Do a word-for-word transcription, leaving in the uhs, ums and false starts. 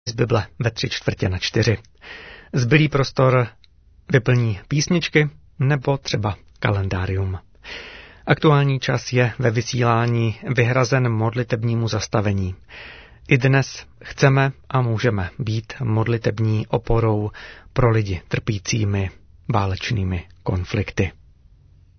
z Bible ve tři čtvrtě na čtyři. Zbylý prostor vyplní písničky nebo třeba kalendárium. Aktuální čas je ve vysílání vyhrazen modlitebnímu zastavení. I dnes chceme a můžeme být modlitební oporou pro lidi trpícími válečnými konflikty.